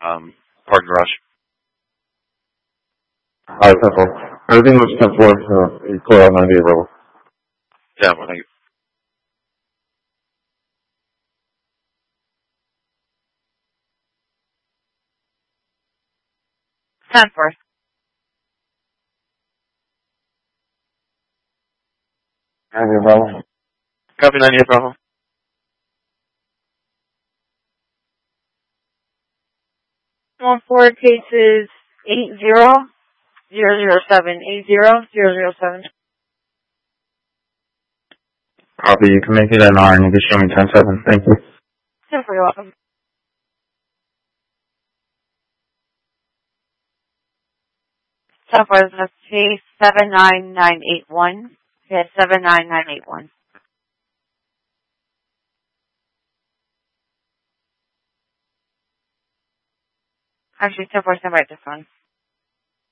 parking garage. Alright, 10-4. Everything looks 10-4, so you clear out 98 Rebel. Yeah, well, thank you. Stanford. Bravo. Copy 98 Bravo. 14 cases 80007 80007. Copy, you can make it an R and you can show me 10-7. Thank you. You're welcome. 10-4 is case 79981. Yes, 79981. Actually, 10-4 stand by at the phone.